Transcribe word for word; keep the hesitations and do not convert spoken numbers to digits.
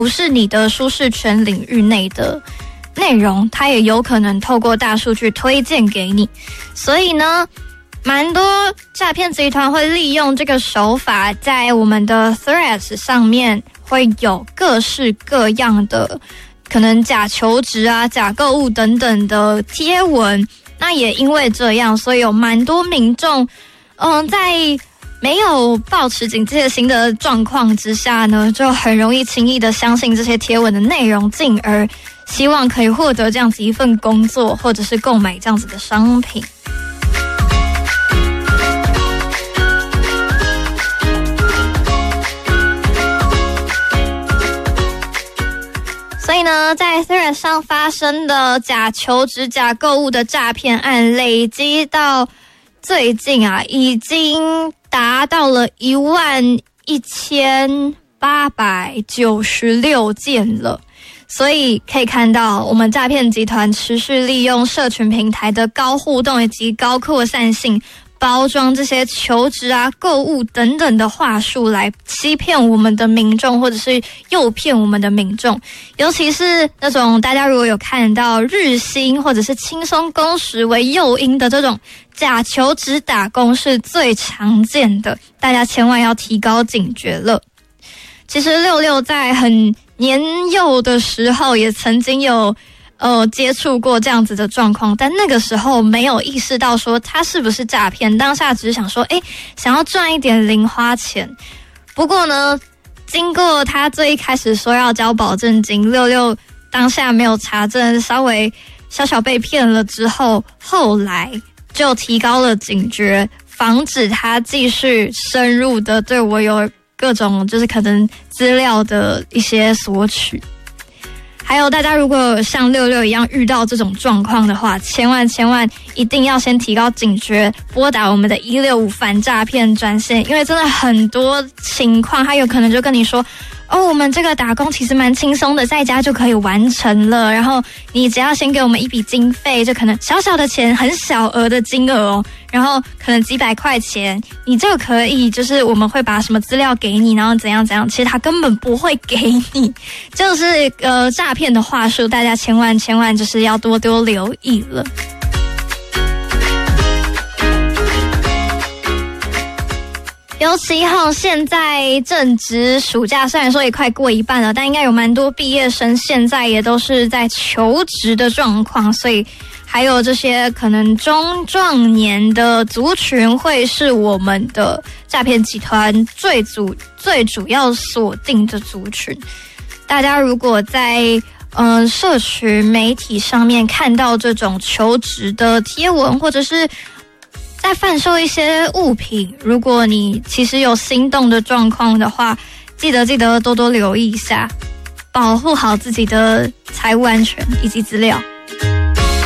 不是你的舒适圈领域内的内容，它也有可能透过大数据推荐给你。所以呢，蛮多诈骗集团会利用这个手法，在我们的 Threads 上面会有各式各样的可能假求职啊、假购物等等的贴文。那也因为这样，所以有蛮多民众，嗯，在没有抱持警戒心的状况之下呢，就很容易轻易的相信这些贴文的内容，进而希望可以获得这样子一份工作，或者是购买这样子的商品。所以呢，在 Threads 上发生的假求职、假购物的诈骗案，累积到最近啊，已经达到了一万一千八百九十六件了。所以可以看到，我们诈骗集团持续利用社群平台的高互动以及高扩散性，包装这些求职啊、购物等等的话术来欺骗我们的民众，或者是诱骗我们的民众。尤其是那种大家如果有看到日薪或者是轻松工时为诱因的这种假求职打工是最常见的，大家千万要提高警觉了。其实六六在很年幼的时候也曾经有呃，接触过这样子的状况，但那个时候没有意识到说它是不是诈骗，当下只是想说，诶，想要赚一点零花钱。不过呢，经过他最一开始说要交保证金，六六当下没有查证，稍微小小被骗了之后，后来就提高了警觉，防止他继续深入的对我有各种就是可能资料的一些索取。还有大家如果像六六一样遇到这种状况的话，千万千万一定要先提高警觉，拨打我们的一六五反诈骗专线，因为真的很多情况他有可能就跟你说，哦，我们这个打工其实蛮轻松的，在家就可以完成了，然后你只要先给我们一笔经费，就可能小小的钱，很小额的金额哦，然后可能几百块钱，你就可以就是我们会把什么资料给你，然后怎样怎样，其实他根本不会给你，就是呃诈骗的话术，大家千万千万就是要多多留意了。尤其齁，现在正值暑假，虽然说也快过一半了，但应该有蛮多毕业生现在也都是在求职的状况，所以还有这些可能中壮年的族群会是我们的诈骗集团最主最主要锁定的族群。大家如果在嗯、呃、社群媒体上面看到这种求职的贴文，或者是在贩售一些物品，如果你其实有心动的状况的话，记得记得多多留意一下，保护好自己的财务安全以及资料。